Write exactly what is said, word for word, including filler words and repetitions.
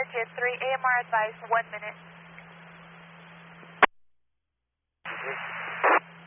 Jet three, A M R advice, one minute.